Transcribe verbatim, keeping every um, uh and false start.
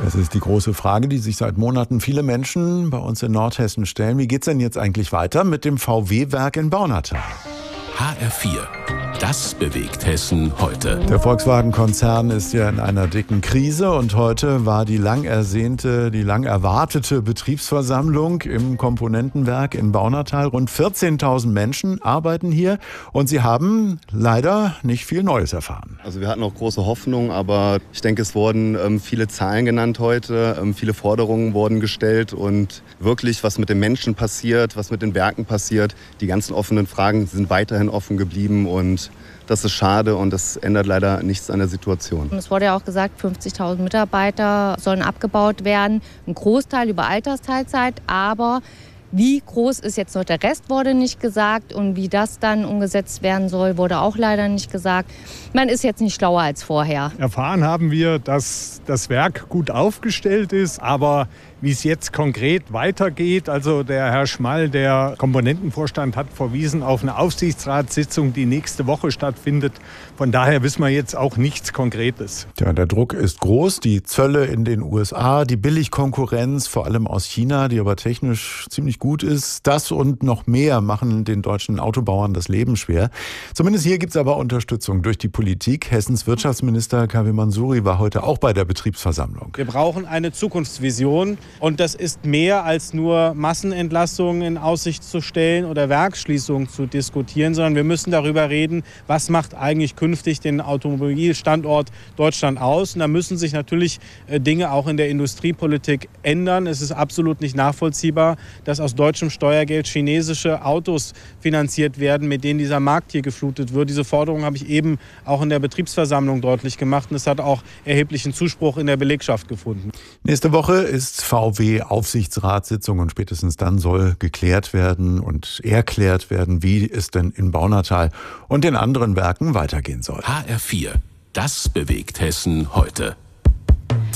Das ist die große Frage, die sich seit Monaten viele Menschen bei uns in Nordhessen stellen. Wie geht's denn jetzt eigentlich weiter mit dem V W-Werk in Baunatal? H R vier. Das bewegt Hessen heute. Der Volkswagen-Konzern ist ja in einer dicken Krise und heute war die lang ersehnte, die lang erwartete Betriebsversammlung im Komponentenwerk in Baunatal. Rund vierzehntausend Menschen arbeiten hier und sie haben leider nicht viel Neues erfahren. Also wir hatten auch große Hoffnung, aber ich denke, es wurden ähm, viele Zahlen genannt heute, ähm, viele Forderungen wurden gestellt und wirklich, was mit den Menschen passiert, was mit den Werken passiert, die ganzen offenen Fragen sind weiterhin offen geblieben und das ist schade und das ändert leider nichts an der Situation. Es wurde ja auch gesagt, fünfzigtausend Mitarbeiter sollen abgebaut werden. Ein Großteil über Altersteilzeit, aber wie groß ist jetzt noch der Rest, wurde nicht gesagt. Und wie das dann umgesetzt werden soll, wurde auch leider nicht gesagt. Man ist jetzt nicht schlauer als vorher. Erfahren haben wir, dass das Werk gut aufgestellt ist, aber wie es jetzt konkret weitergeht, also der Herr Schmall, der Komponentenvorstand, hat verwiesen auf eine Aufsichtsratssitzung, die nächste Woche stattfindet. Von daher wissen wir jetzt auch nichts Konkretes. Ja, der Druck ist groß. Die Zölle in den U S A, die Billigkonkurrenz, vor allem aus China, die aber technisch ziemlich gut ist. Das und noch mehr machen den deutschen Autobauern das Leben schwer. Zumindest hier gibt es aber Unterstützung durch die Politik. Hessens Wirtschaftsminister Kavi Mansuri war heute auch bei der Betriebsversammlung. Wir brauchen eine Zukunftsvision. Und das ist mehr als nur Massenentlassungen in Aussicht zu stellen oder Werksschließungen zu diskutieren, sondern wir müssen darüber reden, was macht eigentlich künftig den Automobilstandort Deutschland aus. Und da müssen sich natürlich Dinge auch in der Industriepolitik ändern. Es ist absolut nicht nachvollziehbar, dass aus deutschem Steuergeld chinesische Autos finanziert werden, mit denen dieser Markt hier geflutet wird. Diese Forderung habe ich eben auch in der Betriebsversammlung deutlich gemacht. Und es hat auch erheblichen Zuspruch in der Belegschaft gefunden. Nächste Woche ist V W-Aufsichtsratssitzung und spätestens dann soll geklärt werden und erklärt werden, wie es denn in Baunatal und den anderen Werken weitergehen soll. H R vier. Das bewegt Hessen heute.